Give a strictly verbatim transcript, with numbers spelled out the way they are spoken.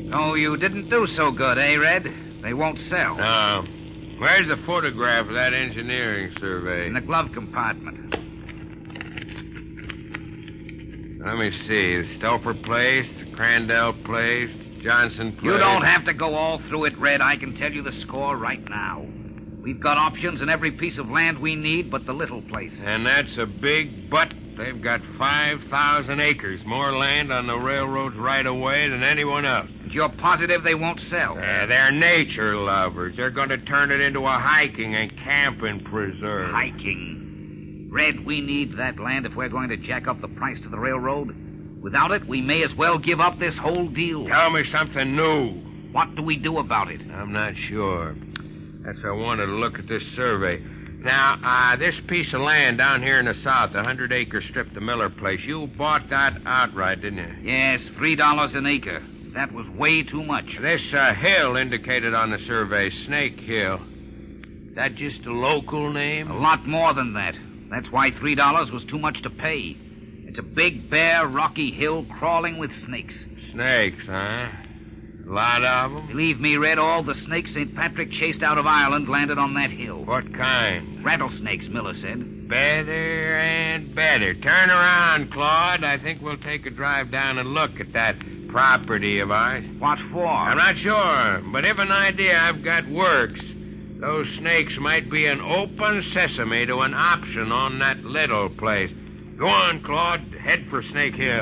So you didn't do so good, eh, Red? They won't sell. No. Where's the photograph of that engineering survey? In the glove compartment. Let me see. The Stouffer place, the Crandall place, Johnson place. You don't have to go all through it, Red. I can tell you the score right now. We've got options in every piece of land we need but the little place. And that's a big but. They've got five thousand acres, more land on the railroads right away than anyone else. And you're positive they won't sell? Uh, they're nature lovers. They're going to turn it into a hiking and camping preserve. Hiking? Red, we need that land if we're going to jack up the price to the railroad. Without it, we may as well give up this whole deal. Tell me something new. What do we do about it? I'm not sure. That's why I wanted to look at this survey. Now, uh, this piece of land down here in the south, the hundred-acre strip, the Miller place, you bought that outright, didn't you? Yes, three dollars an acre. That was way too much. This uh, hill indicated on the survey, Snake Hill. Is that just a local name? A lot more than that. That's why three dollars was too much to pay. It's a big, bare, rocky hill crawling with snakes. Snakes, huh? A lot of them? Believe me, Red, all the snakes Saint Patrick chased out of Ireland landed on that hill. What kind? Rattlesnakes, Miller said. Better and better. Turn around, Claude. I think we'll take a drive down and look at that property of ours. What for? I'm not sure, but if an idea I've got works, those snakes might be an open sesame to an option on that little place. Go on, Claude. Head for Snake Hill.